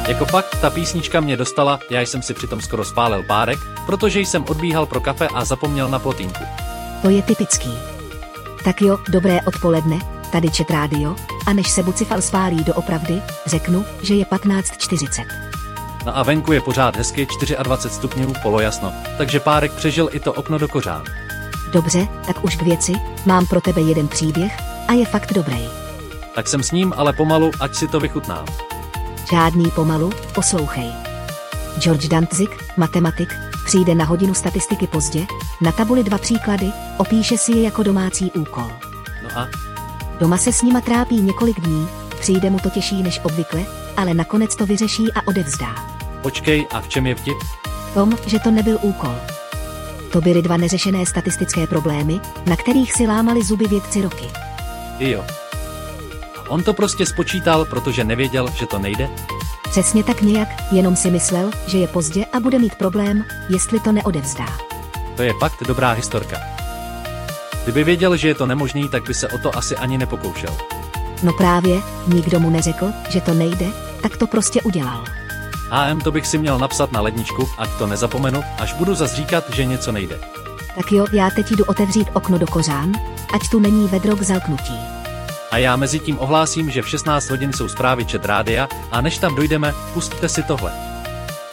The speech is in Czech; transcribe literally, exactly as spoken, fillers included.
Jako fakt, ta písnička mě dostala, já jsem si přitom skoro spálil párek, protože jsem odbíhal pro kafe a zapomněl na plotínku. To je typický. Tak jo, dobré odpoledne, tady Chat Radio, a než se Bucifal spálí doopravdy, řeknu, že je patnáct čtyřicet. No a venku je pořád hezky dvacet čtyři stupňů polojasno, takže párek přežil i to okno do kořán. Dobře, tak už k věci, mám pro tebe jeden příběh a je fakt dobrý. Tak jsem s ním, ale pomalu, ať si to vychutnám. Žádný pomalu, poslouchej. George Dantzig, matematik, přijde na hodinu statistiky pozdě, na tabuli dva příklady, opíše si je jako domácí úkol. No a? Doma se s nima trápí několik dní, přijde mu to těžší než obvykle, ale nakonec to vyřeší a odevzdá. Počkej, a v čem je vtip? V tom, že to nebyl úkol. To byly dva neřešené statistické problémy, na kterých si lámali zuby vědci roky. Jo. A on to prostě spočítal, protože nevěděl, že to nejde? Přesně tak nějak, jenom si myslel, že je pozdě a bude mít problém, jestli to neodevzdá. To je fakt dobrá historka. Kdyby věděl, že je to nemožný, tak by se o to asi ani nepokoušel. No právě, nikdo mu neřekl, že to nejde, tak to prostě udělal. H M to bych si měl napsat na ledničku, ať to nezapomenu, až budu zas říkat, že něco nejde. Tak jo, já teď jdu otevřít okno do kořán, ať tu není vedro k zalknutí. A já mezi tím ohlásím, že v šestnáct hodin jsou zprávy Chat Rádia a než tam dojdeme, pusťte si tohle.